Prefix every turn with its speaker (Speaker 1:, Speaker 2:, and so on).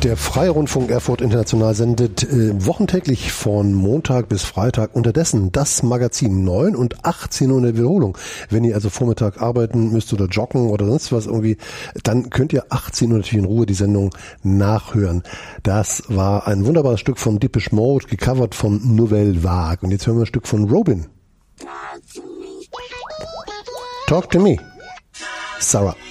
Speaker 1: Der Freie Rundfunk Erfurt International sendet wochentäglich von Montag bis Freitag unterdessen das Magazin 9 und 18 Uhr in der Wiederholung. Wenn ihr also Vormittag arbeiten müsst oder joggen oder sonst was irgendwie, dann könnt ihr 18 Uhr natürlich in Ruhe die Sendung nachhören. Das war ein wunderbares Stück von Depeche Mode, gecovert von Nouvelle Vague. Und jetzt hören wir ein Stück von Robin. Talk to me, Sarah.